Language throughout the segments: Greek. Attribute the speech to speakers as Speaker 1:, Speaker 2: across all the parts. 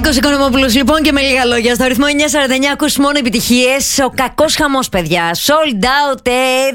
Speaker 1: Νίκος Οικονομόπουλος, λοιπόν, και με λίγα λόγια. Στο αριθμό 949 ακούς μόνο επιτυχίες. Ο κακός χαμός, παιδιά. Sold out,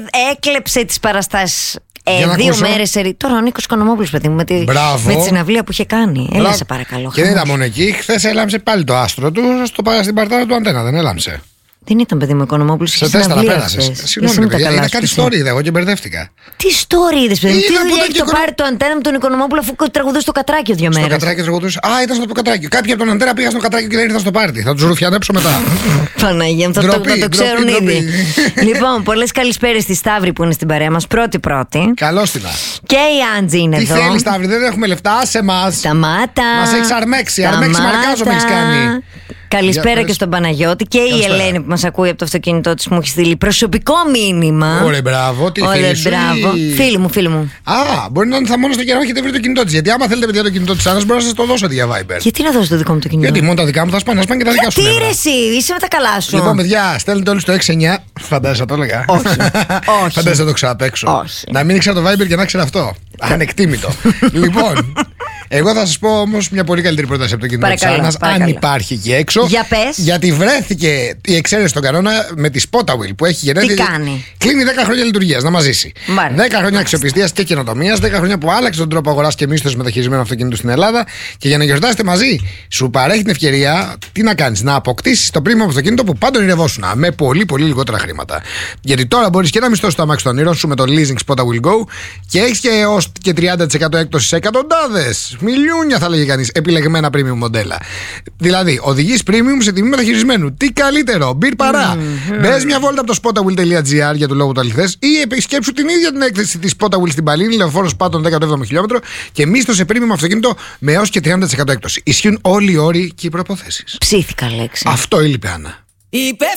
Speaker 1: έκλεψε τις παραστάσεις. 2 μέρες. Τώρα ο Νίκος Οικονομόπουλος, παιδί μου, με τη συναυλία που είχε κάνει. Έλα, σε παρακαλώ.
Speaker 2: Και δεν ήταν μόνο εκεί. Χθες έλαμψε πάλι το άστρο του στην παρτάρα του Αντένα, δεν έλαμψε?
Speaker 1: Δεν ήταν, παιδί μου, Οικονομόπουλος.
Speaker 2: Σε 4 πέρασε. Συγγνώμη, παιδιά, είδα κάτι story, είδα εγώ και μπερδεύτηκα.
Speaker 1: Τι story είδες, παιδί μου? Τι δουλειά έχει το πάρει το Αντένα με τον Οικονομόπουλο, αφού τραγουδούσε στο Κατράκιο 2 μέρες?
Speaker 2: Στο Κατράκιο τραγουδούσε. Α, ήταν στο Κατράκιο. Κάποιοι από τον Αντένα πήγαν στο Κατράκιο και δεν ήρθαν στο πάρτι. Θα του ρουφιανέψω μετά.
Speaker 1: Παναγία μου, θα το ξέρουν ήδη. Λοιπόν, πολλές καλησπέρες στη Σταύρη που είναι στην παρέα μας. Πρώτη.
Speaker 2: Καλώς την.
Speaker 1: Και η Άντζη είναι εδώ.
Speaker 2: Τι θέλει, Σταύρη, δεν έχουμε λεφτά σε εμάς.
Speaker 1: Σταμάτα.
Speaker 2: Μας έχεις αρμέξει. Αρμέξει μαρκάζο με έχεις κάνει.
Speaker 1: Καλησπέρα και στον Παναγιώτη και η Ελένη που μας ακούει από το αυτοκίνητό της, μου έχει στείλει προσωπικό μήνυμα.
Speaker 2: Ωραία, μπράβο. Τι φίλη σου?
Speaker 1: Φίλη μου.
Speaker 2: Α, μπορεί να είναι μόνο στο καιρό έχετε βρει το κινητό της. Γιατί άμα θέλετε, παιδιά, το κινητό της Άννας, μπορώ να σας το δώσω δια Viber.
Speaker 1: Γιατί να δώσω το δικό μου το κινητό?
Speaker 2: Γιατί μόνο τα δικά μου θα σπάνε και τα δικά σου.
Speaker 1: Τι ρε εσύ, είσαι με τα καλά σου.
Speaker 2: Λοιπόν, παιδιά, στέλνετε όλοι στο 69. Φαντάζεσαι το έλεγα.
Speaker 1: Όχι.
Speaker 2: Φαντάζεσαι να το ξαναπαίξω.
Speaker 1: Όχι.
Speaker 2: Να μην ήξερα το Viber και να ξέρω αυτό. Ανεκτήμητο. Λοιπόν. Εγώ θα σας πω όμως μια πολύ καλύτερη πρόταση από το κινητό της Άννας, αν υπάρχει εκεί έξω.
Speaker 1: Για πες.
Speaker 2: Γιατί βρέθηκε η εξαίρεση στον κανόνα με τη Spotawheel που έχει γεννηθεί.
Speaker 1: Τι κάνει?
Speaker 2: Κλείνει 10 χρόνια λειτουργίας, να μας ζήσει. 10 χρόνια αξιοπιστίας και καινοτομίας, 10 χρόνια που άλλαξε τον τρόπο αγοράς και μίσθωσης μεταχειρισμένου αυτοκινήτου στην Ελλάδα. Και για να γιορτάσετε μαζί, σου παρέχει την ευκαιρία τι να κάνεις, να αποκτήσεις το premium αυτοκίνητο που πάντα ονειρευόσουν με πολύ λιγότερα χρήματα. Γιατί τώρα μπορείς και να μισθώσεις το αμάξι των όνειρων σου με το leasing Spotawheel Go και έχεις και έως και 30% έκπτωση σε εκατοντάδες. Μιλιούνια θα λέγει κανείς, επιλεγμένα premium μοντέλα. Δηλαδή, οδηγείς premium σε τιμή μεταχειρισμένου. Τι καλύτερο, μπιρ παρά. Μπες μια βόλτα από το spotawheel.gr για το λόγο του αληθές ή επισκέψου την ίδια την έκθεση της Spotawheel στην Παλίνη, λεωφόρος Πάτων 17 χιλιόμετρο και μίσθωσε premium αυτοκίνητο με έως και 30% έκπτωση. Ισχύουν όλοι οι όροι και οι προϋποθέσεις.
Speaker 1: Ψήθηκα λέξη.
Speaker 2: Αυτό έλειπε, Άννα.